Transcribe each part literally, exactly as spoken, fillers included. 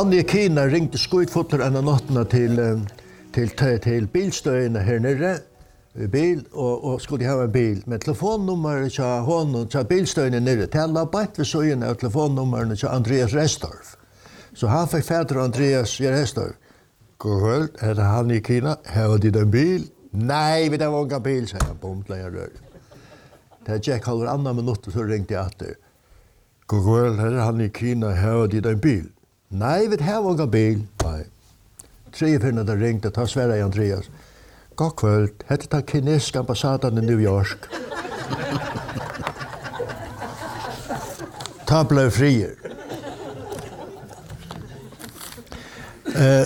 han i Kina ringte skutfotler en av nattene til, til, til, til bilstøyene her nere, bil, og, og skulle ha en bil. Men telefonnummeret til honom, til bilstøyene nere, til alla bætt ved søyene av telefonnummerne til Andreas Restorff. Så han fikk fader Andreas Restorff. God kveld, er det han i Kina? Har de en bil? Nei, vi har ikke en bil, sier han på omtlægerrør. Det er Jack halver annan minutt, så ringte jeg etter. God kveld, er det han i Kina? Har de en bil? Nei, vi har ikke en bil. Nei. Tre finner det ringte, ta Sverre Andreas. God kveld, hette den kinesiske ambassaden i New York. Ta ble frier. Uh,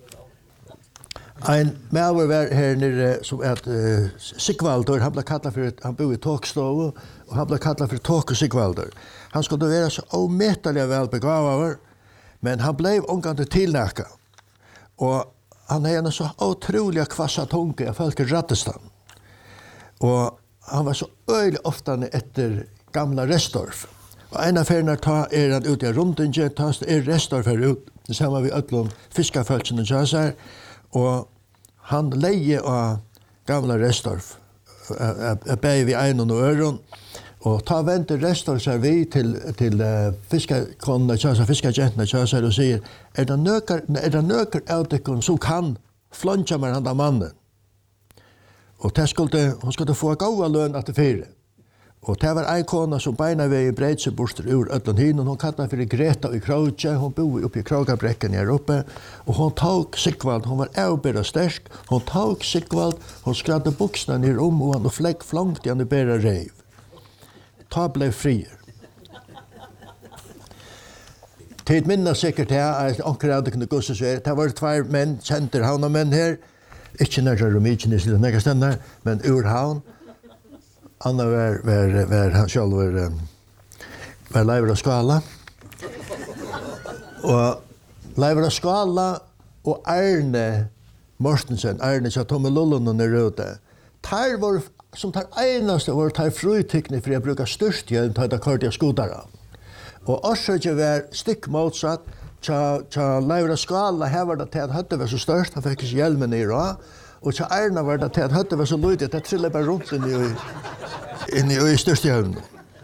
en maver var her nere som at uh, Sigvaldur, han ble kallet for, han bor i tåkstove, og han ble kallet for Tåk og Sigvaldur. Han skulle være så omettelig vel begavet, men han ble omgående tilnækket. Og han er en så otrolig kvassa tunge av folk i Rattestan. Og han var så øyelig ofte etter gamla Restorff. Og en av ferdene ta er han ut i rundingen, ta er Restorff her ut, sammen med ødlom fiskefølsene kjøser, og han leie av gamla Restorff, jeg beie vi ein og øren, og ta venter Restorff seg vi til, til uh, fiskekonene kjøser, fiskegentene kjøser, og sier, er det nøker, er det nøker av dere som kan flonja med han mannen? Og det skulle, hun skulle få gode løn etter fire. Og det var en kone som beina vei breit seg borster ur ødlen hin, og hun kallet for Greta i Krauge, hun bor oppe i Kraugabrekken her oppe, og hun tok Sigvald, hun var avbæra sterk, hun tok Sigvald, hun skradde buksene ned om, og han flekk flangt i han i bæra reiv. Ta ble frier. Tid minna sikkert her, at anker hadde kunne gusses her, det var tvær menn, kjenter havna menn her, ikke nærkere Romikjenis eller nekka stennar, men ur havn. Anna var, var, var han selv var, um, var Leivra Skala. Og Leivra Skala og Arne Mortensen, Arne som Tomme Lullunen er ute, tar var, som tar eneste var tar frutikne for jeg bruker størst hjelm til det kordia skudara. Og også ikke var stikk motsatt, til Leivra Skala her var det til at høtte var så størst, han fikk ikke hjelmen i rå, og til Arne var det til at høtte var så lydig, det trillet bare rundt inn i, inn i, i største hjelmen.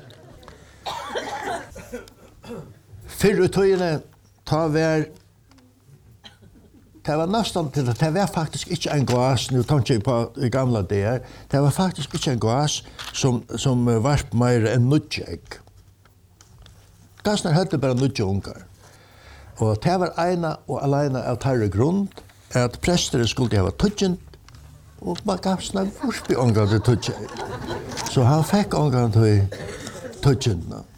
Fyrre tøyene ta var, det var nesten til at det var faktisk ikke en gass, nu tar jeg på i gamle der, det var faktisk ikke en gass som, som varp mer enn nødjegg. Gassene høtte bare nødje unger. Og det var ena og alene av tarre grunn, at prester skulle ha tødjen, og man gav sånn vorspig unger til tødjen. Så han fikk unger til tødjen.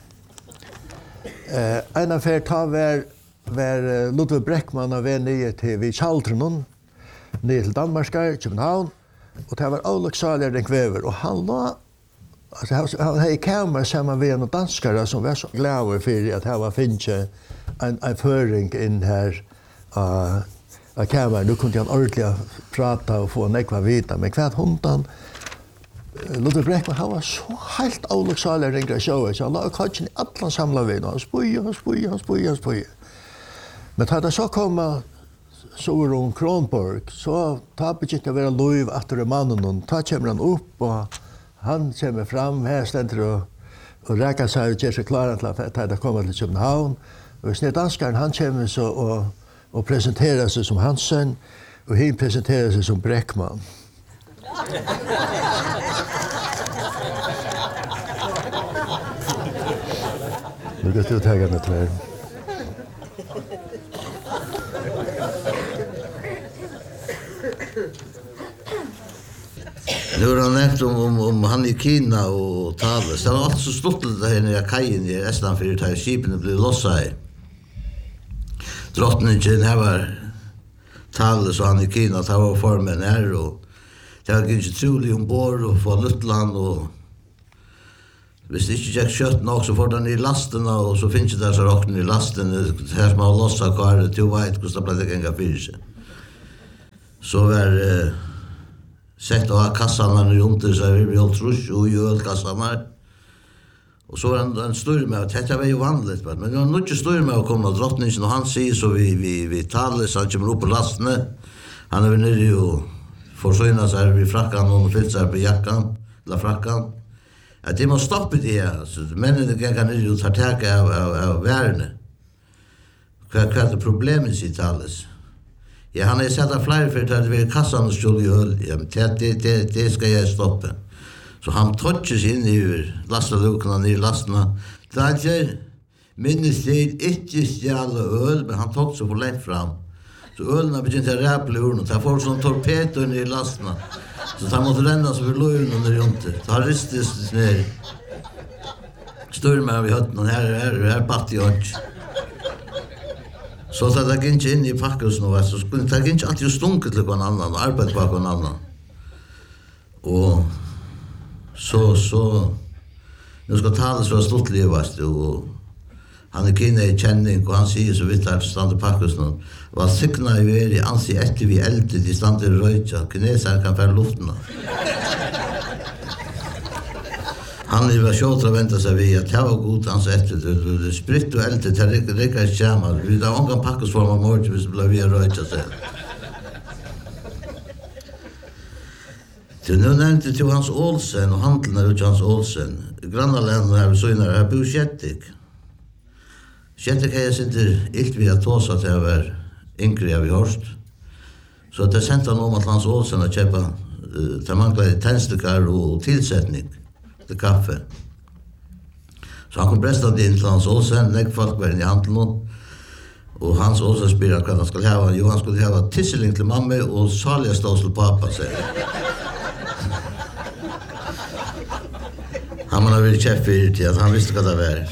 Eh, en av fer ta var, var Ludvig Breckmann av vei nye til vi Kjaldrunnen, nye til Danmarskar, København, og det var Olof-Saler den kvever, og han la, altså han, han hadde kamer sammen med en danskere som var så glade for at han var finnet en, en føring inn her uh, av kameran. Nu kunde han ordentligt prata och få nekva vita, men kvart hundan Ludvig Breckmann, han var så helt avloksalig ringra sjået, så han la katjen i allan samla vinn, han spøy, han spøy, han spøy, han spøy. Men da det så kom Soron Kronborg, så ta begynte å være lov etter mannen, og ta kommer han opp, og han kommer fram, her stender og, og reker seg og gjør seg klaren til at det kommer til København. Og hvis danskeren, han kommer så og, og presenterer seg som Hansen, og han presenterer seg som Breckmann. Nu går det ut häggande tvär. Nu har han nevnt om, om, om han i Kina og Thales. Det var alltid så stort litt her nere i kajen i Estland for at skipene ble lossa i. Drottningen her var Thales og han i Kina, det var formen her, og det var ikke trolig ombord og få Luttland, og hvis det ikke gikk kjøtt nok, så får den i lasten, og så finnes det så råkene i lasten, her som har lossa karet, til veit hvordan det ble det genga fyrir seg. Så var eh, sett å ha kassan rundt det, så vi ble trus og gjøl kassan her. Och så var han en stor med att det var ju vanligt, men det var nog inte stor med att komma och drottningen och han säger så vi vi vi talar så han kommer upp på lastne. Han är väl nere och försöna sig vid frackan och fyllt sig på jackan, la frackan. Att det måste stoppa det, så männen kan kan ju ta tag av av, av värne. Vad vad är problemet i talas? Ja, han är satt flera för att vi kassan och skulle ju ja, det det det ska jag stoppa. Så han touches in i lastlukarna ner lastna. Där minns det inte stjäla öl, men han tog så för lätt fram. Så ölen har begynt att räpla ur och ta får som torpedo ner i lastna. Så han måste ränna så för löjlen under junte. Så han ristes ner. Större med vi hört någon här, här, här patt jag inte. Så att det gick in i packelsen och så skulle det inte alltid stunket till någon annan och arbeta på någon annan. Och så, så, nu ska talas för stort levast och han är kina i känning och han säger så vitt här stand i packelsen. Vad sykna i veri ansi etter vi eldre de stand i röjtja, kineser kan fære luften. Han är väl tjåtra vänta sig vid att det var god hans etter, det spritt och eldre, det räcker inte kämmer. Vi har ångan packesform av morgen hvis det blir vi röjtja sig. Till nu nämnde till Hans Olsen och handlarna ut Hans Olsen. Grannaländerna här vid Söjnar, här bor Kjettik. Kjettik har jag inte illt vid att tåsa att jag var yngre jag vid Horst. Så att jag sände han om att Hans Olsen att köpa uh, till manglade tändstikar och tillsättning till kaffe. Så han kom brestad in till Hans Olsen, lägg folk var in i handeln. Och Hans Olsen spyrir vad han skulle ha. Jo, han skulle ha tisseling till mamma och saliga stås till pappa, säger han. Han har väl chef för till att han visste vad det var.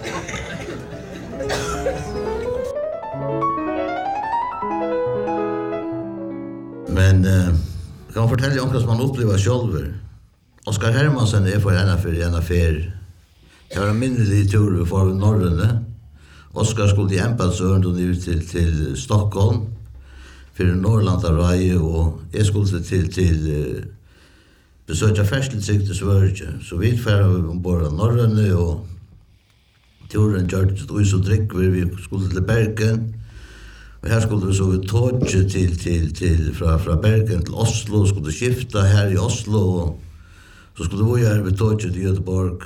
Men eh, kan man fortälja om vad man upplever själv. Oskar Hermansen är för en affär, en affär. Det var en minnelig tur för Norrland. Oskar skulle i Empelsörn och nu till, till Stockholm för Norrlandarai och jag skulle till, till uh, besöka färstelsikt i Sverige. Så vi färde ombord av Norrland och turen gjorde ett så drick vi skulle till Bergen. Och här skulle vi så vi tåg till, till, till från, från Bergen till Oslo, skulle skifta här i Oslo och så skulle vi göra vi tåg till Göteborg.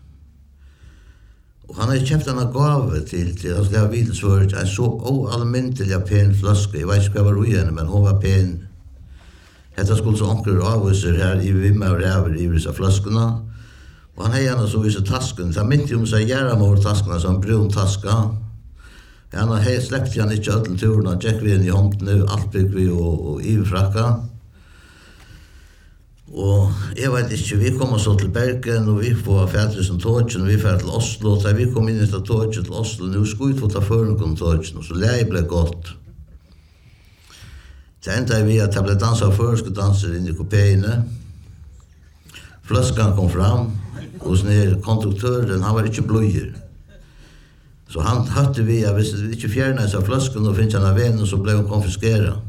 Och han har köpt en gave till, till han skulle ha vilsvört en så oallmäntiga pen flaska. Jag vet inte vad var igen, men hon var pen. Detta skulle så onkel avviser här i vimma och räver i vissa flaskorna. Och han har gärna så vissa tasken. Han mitt om sig gärna med taskarna som en brun taska. Han har släppt han inte ödel turerna. Jack vi in i hånd nu, allt bygg vi och, och i fracka. Och jag vet inte, vi kommer så till Bergen och vi får färdig som tågen och vi får till Oslo. Så vi kom in i tågen till Oslo. Nu skulle vi få ta för någon tågen och så läge blev gott. Det enda vi att jag blev dansad för danser in i kupéerna. Flaskan kom fram och sen konduktören, han var inte blöjer. Så han hade vi, jag visste inte fjärna sig flaskan och finns han av vän och så blev hon konfiskerad.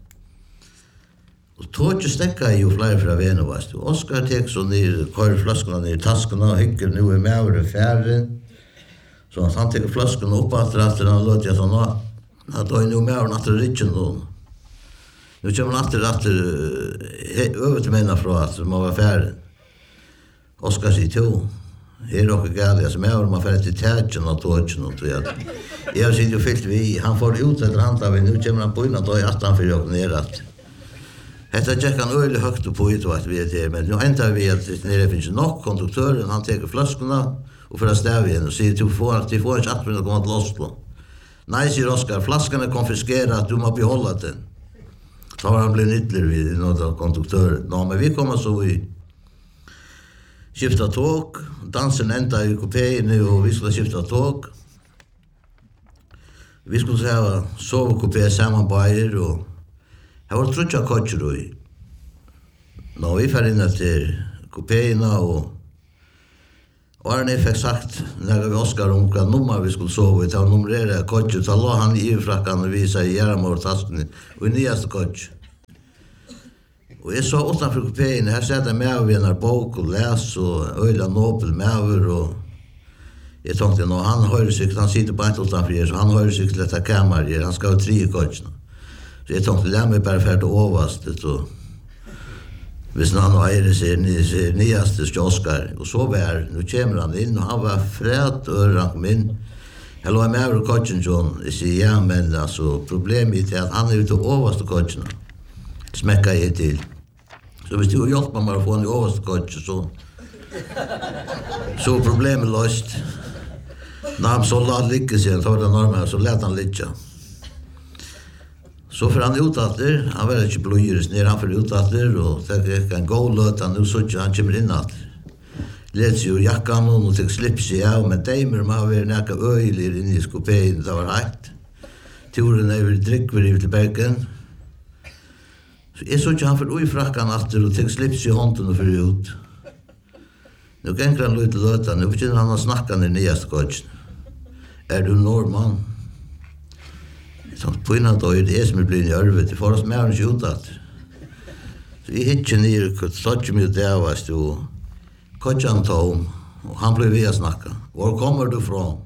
Och tåget stäckade ju flera från vänner, varst du. Oskar tek så ner, kör flaskorna ner i taskarna och hycker nu är med över färden. Så han tek flaskorna upp att ratten han låter jag såna. Han tar ju nu med över natterritchen då. Nu kommer han alltid ratter över till mina från att man var färden. Oskar säger to. Här är också galt, som är över man färdig till tätchen och tågen och tror jag. Jag sitter ju fyllt vi, han får ut ett hand av nu kommer han på innan då är attan för jag nerat. Hetta Jack han öle högt på ut vad vi det men nu äntar vi att det finns nog konduktören han tar flaskorna och för att stäva igen och säger till får att det får inte att komma till Oslo. Nej, säger Oskar, flaskan är konfiskerad, du måste behålla den. Så har han blivit ytterligare vid något av konduktören. Ja, men vi kommer så i skifta tåg, dansen ända i kupén nu och vi skulle skifta tåg. Vi skulle säga sovkupé samman på er och jag var trutja kotscher i. Nå, vi fär in till kupéerna och och Arne fick sagt när vi Oskar om vilka nummer vi skulle sova i, ta numrera kotscher, så la han i frackan och visa i järnmortasken och i nyaste kotsch. Och jag sa utanför kupéerna, här sätter jag med av en bok och läs och öjla nobel med över och Jag tänkte nå han hör sig han sitter på ett utanför så han hör sig till detta kammare han ska ha tre i coachen. Så jag tänkte lämna mig bara för att överst så hvis han har är det ni nyaste Oskar och så var nu kommer han in och han var frätt öran min. Hello I'm ever coaching John. Jag säger ja men alltså problemet är att han är ute överst coachen. Smäcka i till. Så hvis du hjälper mig att få en överst coach så så problemet löst. När han så lade ligga sig tar det normalt så lät han ligga. Så för han utatter, han var inte blöjres ner, han för utatter och det kan gå löta nu så att han kommer in att lätt sig ur jackan och tar slips sig av, men dämer man var näka öjler in i skopén, det var rätt. Turen över drickver i till bäcken. Så jag såg han för ui frackan atter och tar slips i hånden och för ut. Nu gänger han lite löta, nu förtjänar han att snacka ner nyaste coachen. Är du norrman? Så på innan då är det som blir i örvet, det får oss med oss utat. Så vi hittar ner, stodger mig där, varst du, coachan tom, och han blev via snacka. Var kommer du från?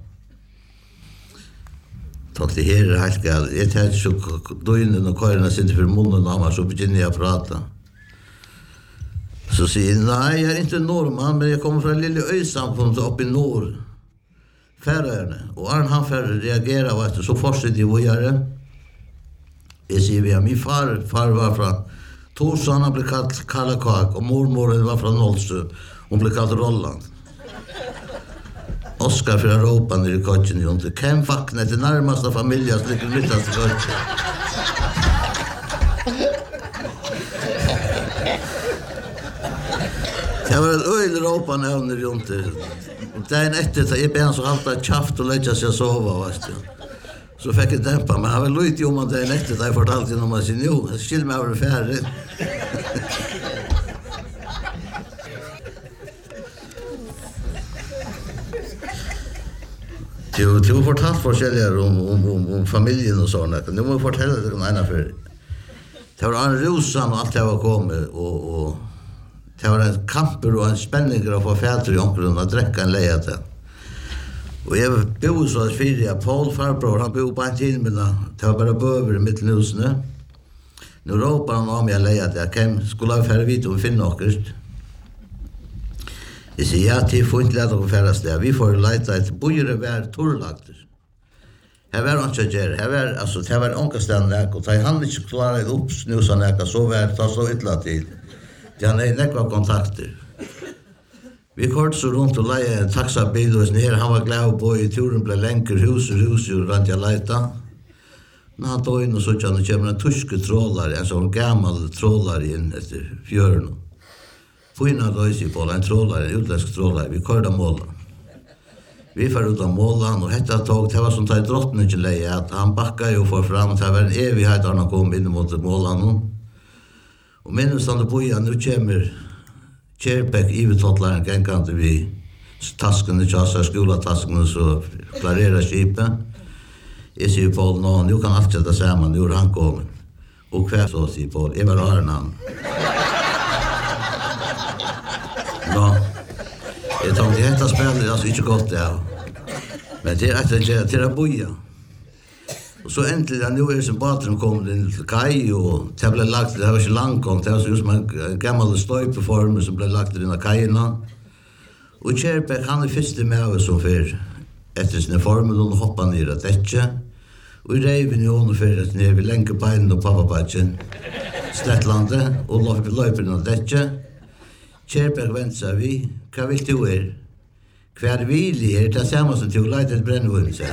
Så det här är helt galt. Jag tar så då innan och körarna sitter för munnen av mig, så begynner jag prata. Så säger jag, nej, jag är inte norrman, men jag kommer från lilla ösamfundet upp i norr. Färöarna. Och Arn han för reagera var det så fortsätter jag göra. Jag säger vi har min far, far var från Torsson, han blev kallat Kallakak och mormoren var från Nollsö. Hon blev kallat Rolland. Oskar för Europa ner i coachen ju inte. Kem vakna till närmaste familjen så lyckas lyckas till coachen. Jag var ett öjl Europa när ju inte. Dagen efter så jag ben så alltid chaft och lägga sig sova vart du. Så fick jag dämpa men han var lite om att dagen efter så jag fortalte om att sin jo, skill mig över färre. Du du fortalt forskjelliga om om om, om familjen och såna. Nu måste jag fortälla det om ena för. Det var en rosan och allt det var kommit och och det var en kamper och en spänning att få fäder i omkring och dräcka en lejate. Och jag bor så att fyra, Paul farbror, han bor på en tid med det var bara böver i mittelhusen. Nu råpar han om jag lejate, jag kan, skulle ha färre vitt och finna åkerst. Jag säger, ja, till får inte lätt att färras där. Vi får leta ett bojare vär torrlagter. Här var han inte gärna, här var, alltså, det var ångestande näk, och ta han inte klarade upp snusa näka, så var det så ytla till. Han är nekva kontakter. Vi kort så runt och leie en taxabil och ner. Han var glad på i turen blev längre hus och hus och rant jag leita. När han tog in och så att det kommer en tysk trålare, en sån gammal trålare in efter fjörn. På innan då i på en trålare, en utländsk trålare. Vi körde måla. Vi får ut av målan och hetta tog, det var som tar drottningen leie att han backade och får fram. Det var en evighet när han kom in mot målan. Och minns han på igen, nu kommer Kärpek i vitottlaren gängande vi tasken i tjassa, skolatasken så klarerar skipet. Jag säger Paul, nå, nu kan allt sätta samman, nu är han kommen. Och kväll så säger Paul, jag var Arnan. Nå, jag tänkte, detta spelet är alltså inte gott, ja. Men det är att det är att boja. Och så äntligen nu är det som baten kom in till kaj och det blev lagt, det var inte långt, det var så som en gammal stöjpeform som blev lagt i den här kajerna. Och Kärpek, han är först med oss som för efter sina former och hoppade ner att däcka. Och i reven i honom för att ner vid länkebeinen och pappabatchen Slättlandet och löper den att däcka. Kärpek vänt sig vi, vad vill du er? Kvar vill er, det är samma som tog lite ett brännvinn sig.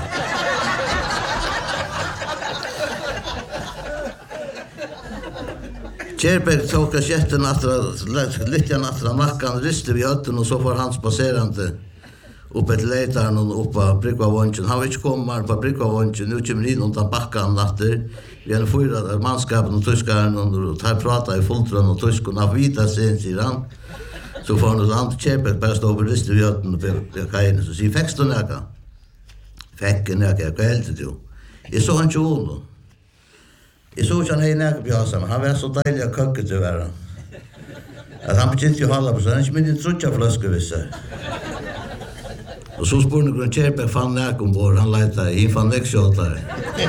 Kärpek tog kassetten att lite nattra mackan riste vid ötten och så får han spacerande upp ett letaren och upp på Bryggvavånchen. Han vill inte komma på Bryggvavånchen, nu kommer in undan backan natter. Vi har fyra manskapen och tyskaren och tar prata i fulltron och tysk och när vita sen sidan. Så får han land Kärpek bara stå på riste vid ötten och på kajen. Så säger, fäckst du näka? Fäcken näka, vad helt du? Jag såg en kjol. Jag såg han hej näkbjasa, men han var så dejlig att köka till världen. Att han begynte ju hålla på så, han är inte mindre trutja flaskor vissa. Och så spår någon Kärberg fann näk ombord, han letar i fann näkskjoltare.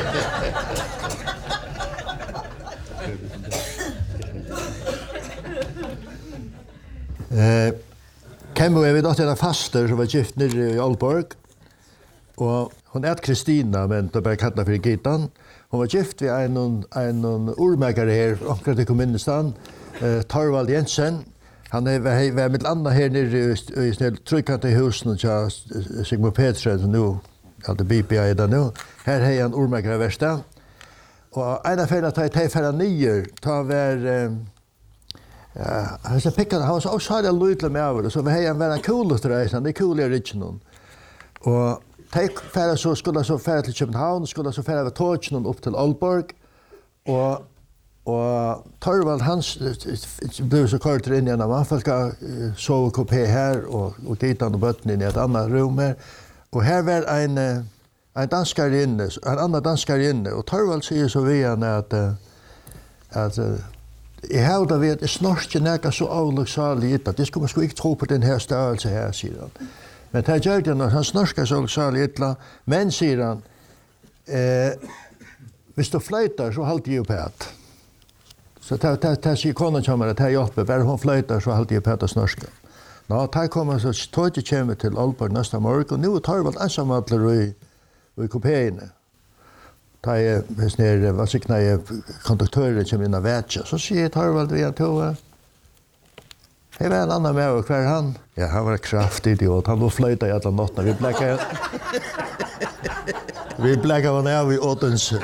Eh, Kemmo är vi då till en faster som var gift nere i Aalborg. Och hon är Kristina, men det bara kallar för Gitan. Hon var gift vid en en urmäkare här, omkring kom in i stan, eh, Torvald Jensen. Han är var var med andra här nere i snäll tryckande husen och jag Sigmund Petren som nu hade B P I där nu. Här är en urmäkare värsta. Och en av färna tar jag för nio, tar var ja, han så pickade han så så hade lite med över så vi har en väldigt cool resan, det är cool i Richmond. Och take färra så skulle så färra till Köpenhamn, skulle så färra över tågen upp till Aalborg. Och och Torvald hans blev så kort in igen man folk så kopé här och och Gitan och botten i ett annat rum här. Och här var en en danskare inne, en annan danskare inne och Torvald säger så vi att att jeg har da ved, det snorske nækker så avløksalig at det skulle man skulle ikke tro på den her størrelse her, sier han. Men det gjør det når han snorsker så avløksalig ytla, men, sier han, eh, hvis du fløyter, så halte jeg på et. Så det sier konen kommer at det hjelper, bare hun fløyter, så halte jeg på et og snorsker. Nå, der kommer så tog jeg kommer til Aalborg næsta morgen, og nå tar vi alt ensamhatler i, i kopéene. Da jeg, hvis jeg var sikker når jeg konduktøren kommer inn av Vætja, så sier jeg Torvald via toget. Jeg var en annen med, og hver han? Ja, han var kraftig idiot. Han var fløyta i alle nottene. Vi blekket vi blekket han av i Odense.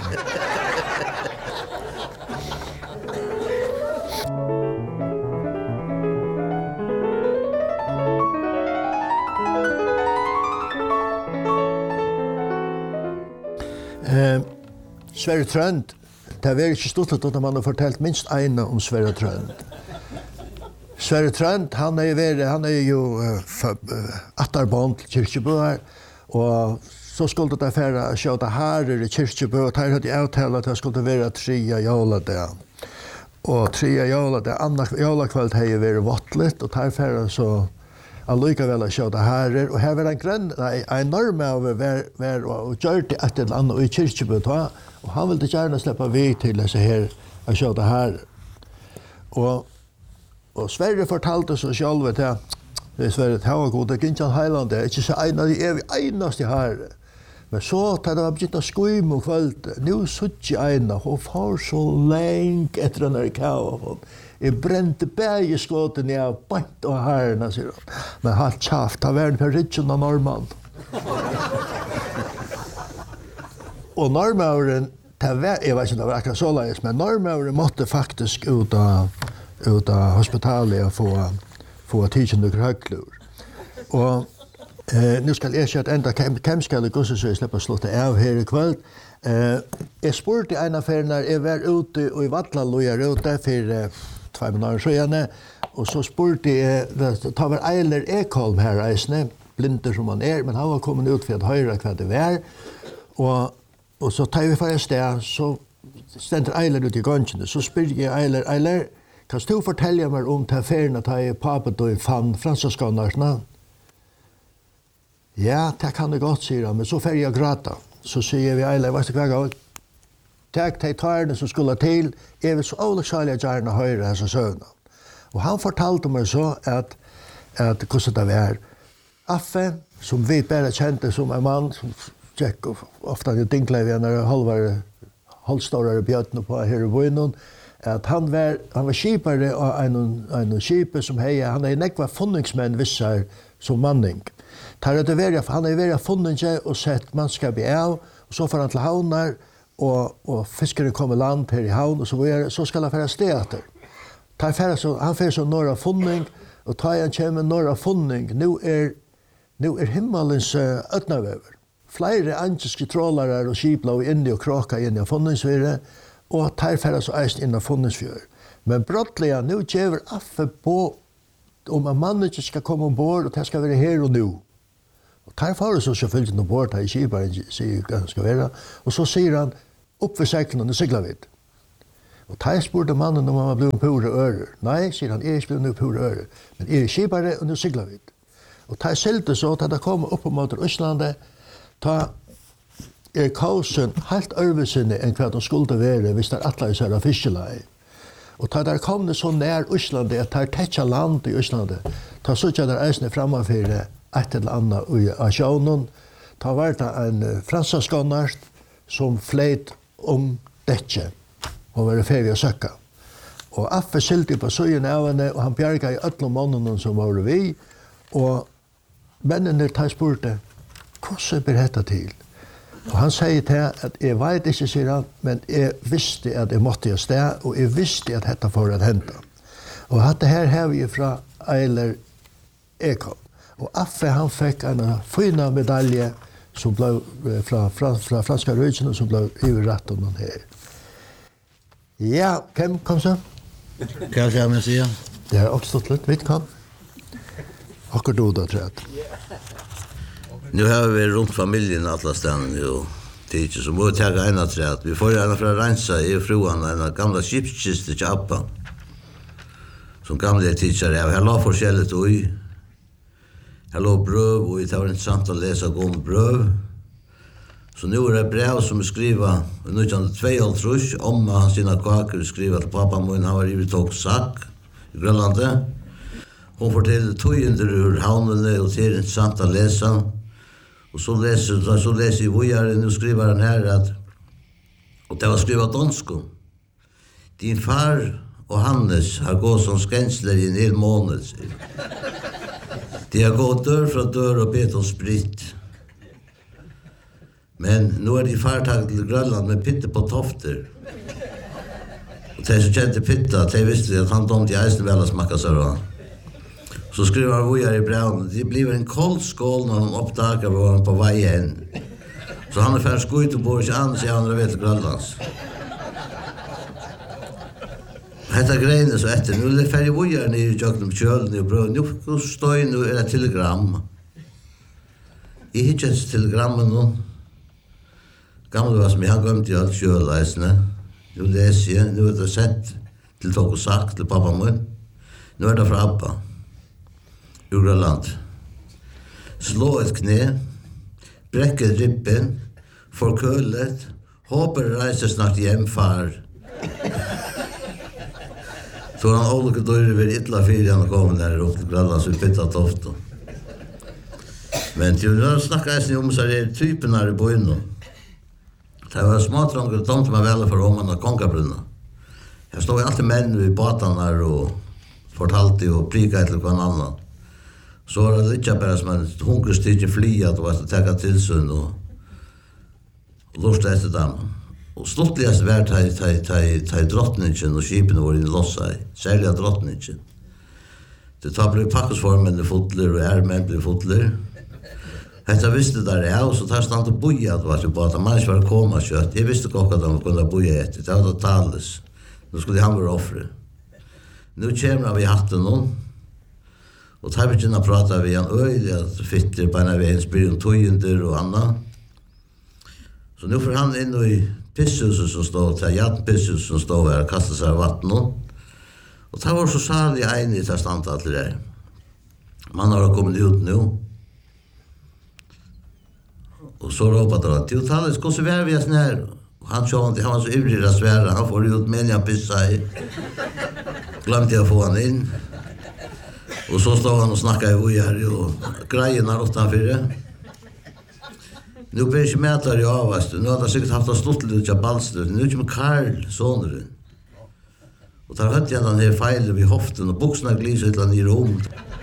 Eh, Sverre Trønd, det er ikke stort at man har fortalt minst en om Sverre Trønd. Sverre Trønd, han er jo, han er jo uh, atterbånd til Kirkjebø, og så skulle det være å kjøte harer i Kirkjebø, og der hadde jeg avtalt at det skulle være trea jævla det. Og trea jævla det, andre jævla kveld har jeg vært vottlet, og der færre så allikevel å kjøte harer, og her var en grønn, nei, en norm av å være og gjøre det et eller annet i Kirkjebø, og han ville gjerne slippe vi til disse her å kjøte harer. Og Og Sverre fortalte så selv at jeg, det er Sverre, det var god, det er ikke en heiland, det er ikke så en av de evig eneste her. Men så, da det var begynt å skuime og kveld, nå sutt jeg ena, og får så lengt etter den her kava. Jeg brente begge skåten jeg har bant og herrene, sier han. Men halt kjaft, det var en per ritjen av Norrman. Og Norrmauren, jeg vet ikke, det var akkurat så leis, men Norrmauren måtte faktisk ut av ut av hospitalet og få, få tidsen noen høglur. Og eh, nu skal jeg si at enda hvem skal det gusse så jeg slipper å slåtte av her i kveld. Eh, jeg spurte en av ferien når jeg var ute og i Vattlalloja ute for eh, två måneder siden, og så spurte jeg, det var Eiler Ekholm her reisende, blinder som han er, men han var kommet ut for å høre hva det var. Og, og så tar vi for et sted, så stender Eiler ut i gangen, så spurte jeg Eiler, Eiler, kan du fortelle meg om til ferien at jeg papet og fann fransaskanerna? Ja, det kan det godt, sier han, men så fer jeg grata. Så sier vi, Eile, vet du hva jeg takk til tarene som skulle til, jeg vil så oversalig gjerne høre hans søvnene. Og han fortalte meg så at, at hvordan det var. Affe, som vi bare kjente som en mann, som tjekk ofte i Dinklev, når jeg halvare, halvstårere bjøttene på her i Bøynon, at han var han var skipare av en en skipe som heia han er nekva funningsmenn vissar som manning. Tar det vera han er vera funninge og sett mannskap i av og så får han til havnar og og fiskere kommer land her i havn og så er så skal han fara steater. Tar fara så han fer så norra funning og tar han kjem norra funning. Nu er nu er himmelens uh, øtnavever. Flere antiske trålare og skipla inni og kraka inn i funningsvire. Og tar færre så eisen inn av Funningsfjør. Men brottelig, nå gjør Affe på om en mann ikke skal komme ombord, og det skal være her og nå. Og tar færre så selvfølgelig ombord, her i skiperen sier hva det skal være. Og så sier han, opp ved sekken, og det sigler vidt. Og tar spurte mannen om han var blevet pure ører. Nei, sier han, jeg er ikke blevet pure ører. Men jeg er skipere, og nå sigler vidt. Og ta selte så, ta det kom opp mot Østlandet, ta er kausen helt øvrigsinne enn hva de skulle være hvis det er atleis her av fiskelei. Og ta der kom det så nær Østlandet, at det er tetja land i Østlandet, ta så ikke der eisne framafyrir et eller annet i asjonen, ta var det en fransaskonnart som fleit om detje, og var ferdig å søkka. Og Affe silti på søyen av henne, og han bjerga i ødlo månene som var vi, og mennene tar spurte, hvordan blir dette til? Og han sier til at jeg vet ikke, sier han, men jeg visste at jeg måtte i sted, og jeg visste at dette får å hente. Og dette her har vi fra Eiler Ekholm. Og Affe han fikk en fina medalje som ble fra, fra, fra franska røysene som ble iverrett om den her. Ja, hvem kom så? Hva skal man si? Det er også stått litt, vidt kom. Akkurat då da, tror jeg. Nu har vi rundt familien alla ställen jo. Det är inte så må ta en att säga att vi får gärna från rensa i fruan en gamla skipskiste till Appa. Som gamla teachare jag har lagt forskjelligt och i. Här låg bröv och det var intressant att läsa om bröv. Så nu är det brev som skriver nittonhundratvåhundra om han sina kakor skriver till pappa min han var i tog sack i Grönlandet. Hon fortäller tojender ur havnene och det är intressant att läsa. Och så läser så läser vi här nu skriver han här att och det var skrivet dansko. Din far och Hannes har gått som skänsler i en hel månad. De har gått dörr från dörr och bet om sprit. Men nu är de fartag till Grönland med pitte på tofter. Och de som kände pitta, de visste att han dom till eisen väl att smaka sig då. Så skriver vi här i breven, det blir en kold skål när de uppdagar var på vägen. Så han är färd skojt och bor inte annars i andra vet Grönlands. Hetta greina så etter, nu er det ferdig vujar nere i Jøgnum kjølen og brød, nu står nu er det telegram. Jeg hittar et telegrammen nå. Gamle var som jeg har gømt i alt kjøleisene. Nu leser jeg, nu er det sett til Tog og Sak, til pappa min. Nu er det fra Abba, Ugraland. Slå et kne, brekke ribben, forkølet, håper reiser snart hjem, far. Så han olika dörre vid illa fyra han kom där upp till Grönlands och pitta tofta. Men till när snackar jag om så är typen här i bojen. Det var småtrångar och tomt med väl för om man konkabrunna. Jag stod alltid män vid båtarna och fortalte och prika till någon annan. Så var det lite bara som en hungerstig fly att vara att ta tillsyn och lusta efter dem. Og sluttligast var til drottningen og skipene var inn i lossa i, særlig av drottningen. Det tar ble pakkesformene fotler og ærmenn ble fotler. Hetta visste der jeg, og så tar stand og boja at var til båten. Man ikke var koma kjøtt. Jeg visste ikke at de kunne boja etter. Det var det tales. Nå skulle han være offre. Nå kommer vi hatten noen. Og tar vi ikke prata vi en øyelig at fitter på en av en spyr om tøyender og annet. Så nu får han inn i pisshuset som stod, til Jan Pisshuset som stod her og kastet seg av vatten. Og det var så særlig en i testandet alt det der. Man har kommet ut nå. Og så råpet han, til tallet, skal så være vi er snær. Og han så han, han var så ivrig å svære, han får ut meningen han pisset i. Glemte jeg å få han inn. Og så stod han og snakket i vui her, og greien har åttan fire. Nu blir ikke mätar i avast. Nu har han sikkert haft en stort litt av balster. Nu er ikke med Karl, soneren. Og tar høtt igjen den her feilen vid hoften, og buksene gliser et eller annet i rom.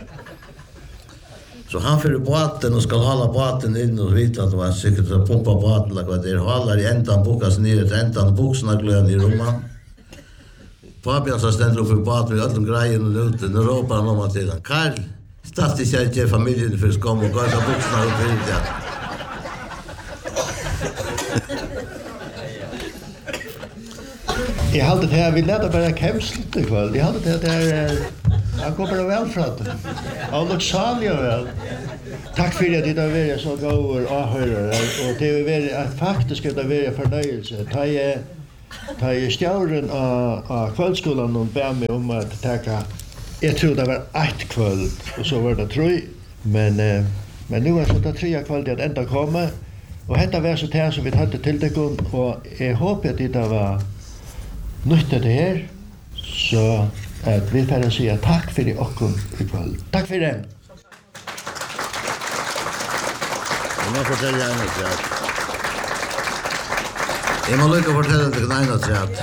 Så han fyrer båten og skal hala båten inn og vite at det var sikkert å pumpa båten. Like det er halar i endan bukas nere til endan, buksene gløen i rommet. Fabian så stender opp i båten med alle greien og ute. Nå råper han om at til han. Karl, statt ikke ikke familien for skam og gav buksene opp i det. Jeg hadde det her, vi lærte bare kemslet i kveld. Jeg hadde det her, han kom bare vel fra det. Han lukk salig og vel. Takk for at det har vært så gode avhørere, og det har vært faktisk at det har vært fornøyelse. Da jeg, da jeg stjauren av, av kveldskolen og ber meg om at takka, jeg tror det var ett kveld, og så var det tre, Men, uh, men nu er så det tre kvalitet enda komme, og dette var så det som vi hadde til det, og jeg håper at det var nytt det her, så at vi får si takk for dere i kveld. Takk for det. Jeg må fortelle en og tredje. Jeg må lykke å fortelle deg en og tredje.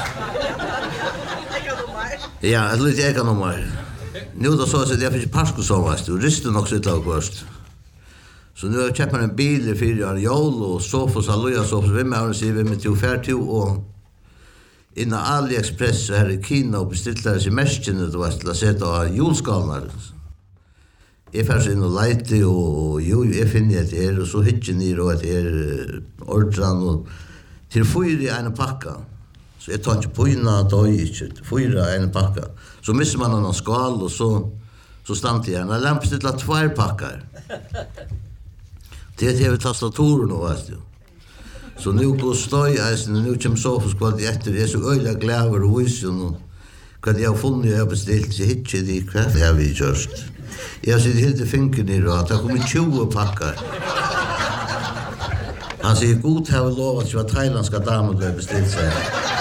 Ja, et litt eka-nummer. Nu da så at jeg fikk parsko som varst, og ristet nok sitt lag først. Så nu har jeg kjøpt meg en bil i fire år, jól og sofos, alluja sofos, hvem er det sier, hvem er til fær til, og innan AliExpress her i Kina og bestilt der i merskene, du vet, til å sette av julskalene. Jeg fer så inn og leite, og jo, jeg finner et er, og så hittir nir og et er ordran, og til fyra i en pakka. Så jeg tar ikke pøyna, tar ikke, fyra i en pakka. Så misser man noen skal, og så, så stand jeg her. Jeg lamper til at tvær pakkar. Det er tastaturen nå, vet du. Så nu går støy, nu kommer sofus kvart etter, jeg er så øyla glæver og vysen, og hva jeg har funnet, jeg har bestilt, så hittir de hva jeg har vi gjørst. Jeg har sitt helt i fingeren i rad, det har kommet tjue pakkar. Han sier, god har vi lov at det var thailandska damer du har bestilt seg.